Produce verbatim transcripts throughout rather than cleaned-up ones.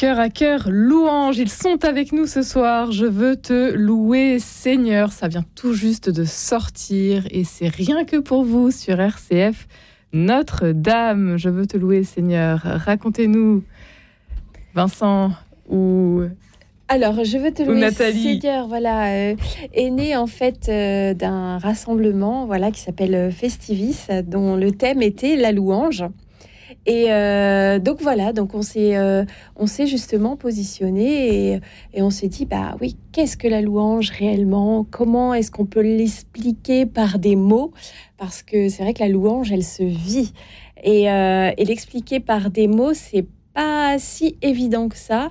Cœur à cœur, louange, ils sont avec nous ce soir. Je veux te louer, Seigneur. Ça vient tout juste de sortir et c'est rien que pour vous sur R C F. Notre-Dame, je veux te louer, Seigneur. Racontez-nous, Vincent ou... Alors, je veux te louer, Seigneur, voilà, euh, est né en fait euh, d'un rassemblement, voilà, qui s'appelle euh, Festivis, dont le thème était la louange. Et euh, donc voilà, donc on s'est, euh, on s'est justement positionné et, et on s'est dit, bah oui, qu'est-ce que la louange réellement ? Comment est-ce qu'on peut l'expliquer par des mots ? Parce que c'est vrai que la louange, elle se vit. Et, euh, et l'expliquer par des mots, c'est pas si évident que ça.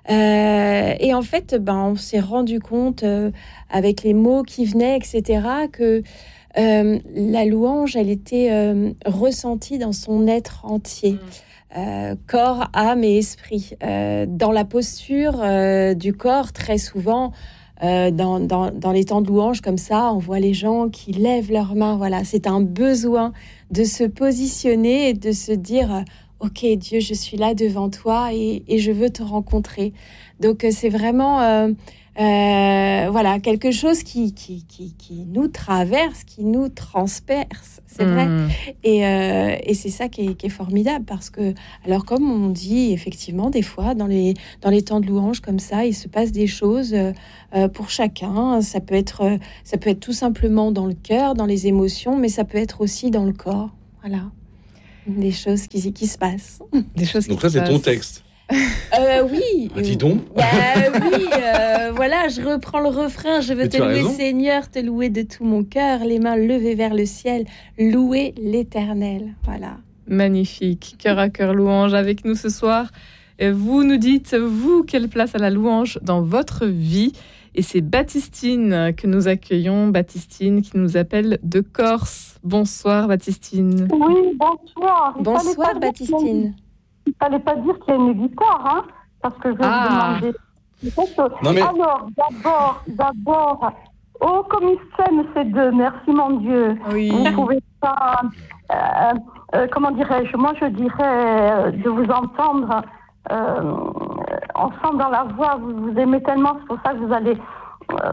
Euh, et en fait, ben, on s'est rendu compte euh, avec les mots qui venaient, et cetera, que Euh, la louange, elle était euh, ressentie dans son être entier, euh, corps, âme et esprit. Euh, dans la posture euh, du corps, très souvent, euh, dans, dans, dans les temps de louange comme ça, on voit les gens qui lèvent leurs mains. Voilà, c'est un besoin de se positionner et de se dire « Ok, Dieu, je suis là devant toi et, et je veux te rencontrer. » Donc, c'est vraiment... Euh, Euh, voilà, quelque chose qui, qui, qui, qui nous traverse, qui nous transperce, c'est mmh. vrai. Et, euh, et c'est ça qui est, qui est formidable parce que, alors comme on dit, effectivement, des fois, dans les, dans les temps de louange comme ça, il se passe des choses euh, pour chacun. Ça peut être, ça peut être tout simplement dans le cœur, dans les émotions, mais ça peut être aussi dans le corps. Voilà, des choses qui, qui se passent. Des choses qui Donc ça, c'est passent. ton texte. Euh, oui. Ah, dis donc. Bah, oui, euh, voilà, je reprends le refrain. Je veux Mais te louer, Seigneur, te louer de tout mon cœur, les mains levées vers le ciel, louer l'Éternel. Voilà. Magnifique. Cœur à cœur louange avec nous ce soir. Et vous nous dites, vous, quelle place a la louange dans votre vie ? Et c'est Baptistine que nous accueillons. Baptistine qui nous appelle de Corse. Bonsoir, Baptistine. Oui, bonsoir. Il bonsoir, Baptistine. Il ne fallait pas dire qu'il y a une guitare, hein, parce que je vais ah. demander. Non, mais... Alors, d'abord, d'abord, oh, comme ils s'aiment ces deux, merci mon Dieu. Oui. Vous pouvez pas, euh, euh, comment dirais-je, moi je dirais euh, de vous entendre euh, ensemble dans la voix, vous, vous aimez tellement, c'est pour ça que vous allez euh,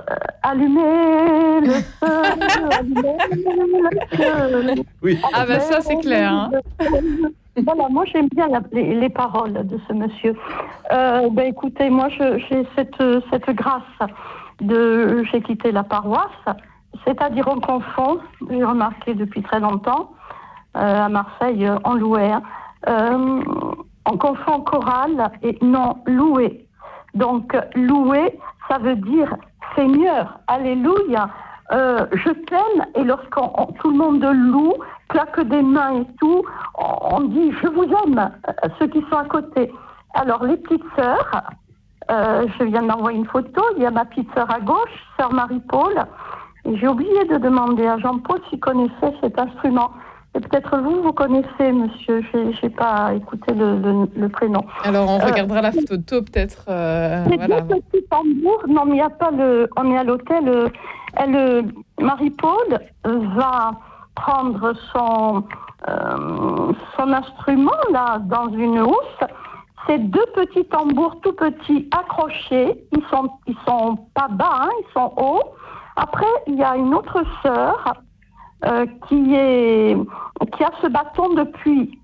allumer le feu, allumer le feu. Oui. Ah ben ça c'est clair. Hein. Voilà, moi j'aime bien la, les, les paroles de ce monsieur. Euh, ben écoutez, moi je, j'ai cette, cette grâce de, j'ai quitté la paroisse, c'est-à-dire on confond, j'ai remarqué depuis très longtemps, euh, à Marseille, on louait, hein, euh, on confond chorale et non louer. Donc louer, ça veut dire Seigneur, alléluia. Euh, je t'aime, et lorsqu'on on, tout le monde loue, claque des mains et tout, on, on dit je vous aime, euh, ceux qui sont à côté. Alors les petites sœurs, euh, je viens d'envoyer une photo, il y a ma petite sœur à gauche, sœur Marie-Paul, et j'ai oublié de demander à Jean-Paul s'il connaissait cet instrument. Et peut-être vous, vous connaissez, monsieur, je n'ai pas écouté le, le, le prénom. Alors on regardera euh, la photo peut-être. Euh, c'est voilà. deux petits tambours, non mais il n'y a pas le... On est à l'hôtel, euh, elle, Marie-Paul va prendre son, euh, son instrument là dans une housse. C'est deux petits tambours tout petits accrochés. Ils sont, ils sont pas bas, hein, ils sont hauts. Après, il y a une autre sœur euh, qui est qui a ce bâton de puits.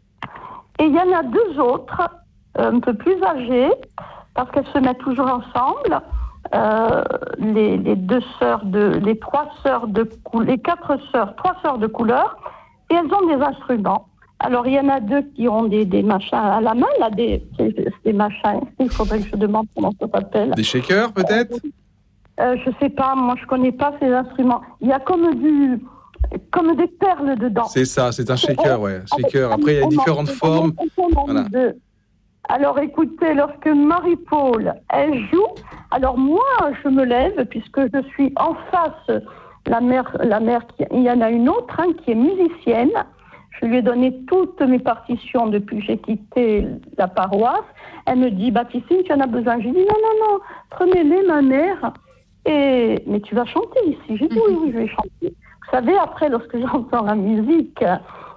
Et il y en a deux autres, euh, un peu plus âgées, parce qu'elles se mettent toujours ensemble. Euh, les, les deux sœurs de, les trois sœurs de, les quatre sœurs, trois sœurs de couleur, et elles ont des instruments. Alors il y en a deux qui ont des, des machins à la main, là, des, des, des machins. Il faudrait que je demande comment ça s'appelle. Des shakers peut-être. Euh, euh, je sais pas, moi je connais pas ces instruments. Il y a comme du, comme des perles dedans. C'est ça, c'est un shaker, ouais, shaker. Après il y a différentes formes. Voilà. Alors écoutez, lorsque Marie-Paul, elle joue, alors moi je me lève, puisque je suis en face, la mère, la mère qui, il y en a une autre hein, qui est musicienne, je lui ai donné toutes mes partitions depuis que j'ai quitté la paroisse, elle me dit, Baptistine, tu en as besoin? J'ai dit, non, non, non, prenez-les ma mère, et mais tu vas chanter ici? J'ai dit, oui, oui, je vais chanter. Vous savez, après, lorsque j'entends la musique,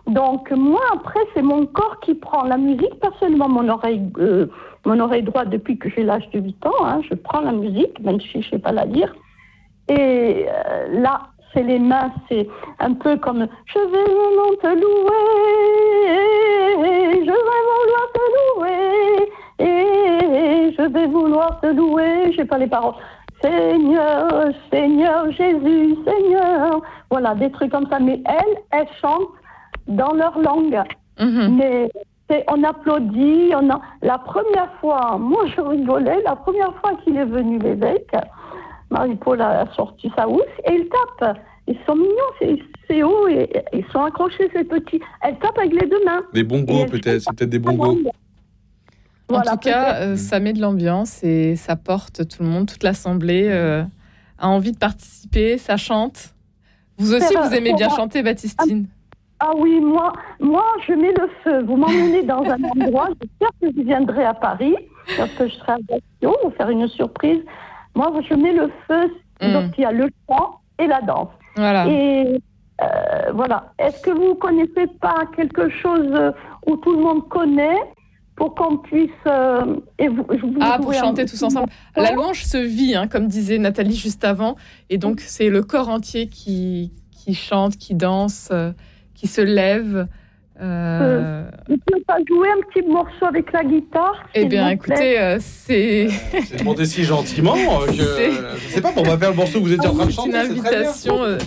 Donc moi, après, c'est mon corps qui prend la musique, pas seulement mon oreille, euh, mon oreille droite depuis que j'ai l'âge de huit ans. Hein, je prends la musique, même si je ne sais pas la lire. Et euh, là, c'est les mains, c'est un peu comme « Je vais vraiment te louer, je vais vouloir te louer, et je vais vouloir te louer. » Je n'ai pas les paroles. Seigneur, Seigneur Jésus, Seigneur. Voilà, des trucs comme ça. Mais elles, elles chantent dans leur langue. Mm-hmm. Mais c'est, on applaudit. On a... La première fois, moi je rigolais, la première fois qu'il est venu l'évêque, Marie-Paul a sorti sa housse et il tape. Ils sont mignons, c'est, c'est haut, et ils sont accrochés, ces petits. Elle tape avec les deux mains. Des bongos peut-être, c'est peut-être des bongos. Voilà, en tout cas, euh, ça met de l'ambiance et ça porte tout le monde, toute l'assemblée euh, a envie de participer, ça chante. Vous aussi, c'est vous aimez bien moi. chanter, Baptistine? Ah, ah oui, moi, moi, je mets le feu. Vous m'emmenez dans un endroit, j'espère que je viendrai à Paris, parce que je serai à Gaston, vous faire une surprise. Moi, je mets le feu, mm. donc il y a le chant et la danse. Voilà. Et euh, voilà. Est-ce que vous ne connaissez pas quelque chose où tout le monde connaît pour qu'on puisse... Euh, et vous, vous ah, pour chanter un... tous ensemble. La louange se vit, hein, comme disait Nathalie juste avant. Et donc, c'est le corps entier qui, qui chante, qui danse, euh, qui se lève. Euh... Vous ne pouvez pas jouer un petit morceau avec la guitare? Eh bien, écoutez, euh, c'est... c'est demandé si gentiment que... C'est... Je ne sais pas, on va faire le morceau que vous étiez en train de chanter. C'est une invitation euh,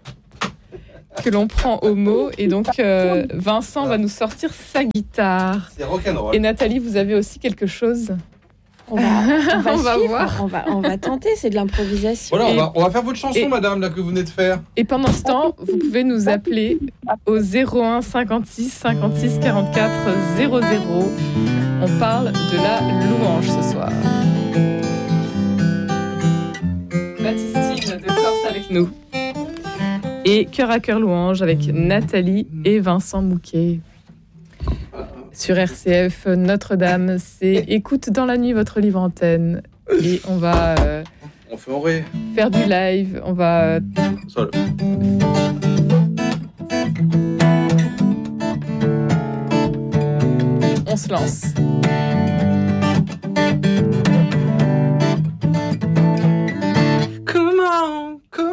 que l'on prend au mot. Et donc, euh, Vincent va nous sortir sa guitare. C'est rock'n'roll. Et Nathalie, vous avez aussi quelque chose? On va, on va, on va suivre, voir. On va, on va tenter, c'est de l'improvisation. Voilà, et, on, va, on va faire votre chanson, et, madame, là, que vous venez de faire. Et pendant ce temps, vous pouvez nous appeler au zéro un cinquante-six cinquante-six quarante-quatre zéro zéro. On parle de la louange ce soir. Baptistine de Corse avec nous. Et Cœur à Cœur Louange avec Nathalie et Vincent Mouquet. Sur R C F Notre-Dame, c'est Écoute dans la nuit votre livre antenne. Et on va euh, on fait en ré. faire du live. On va. Sol. On se lance.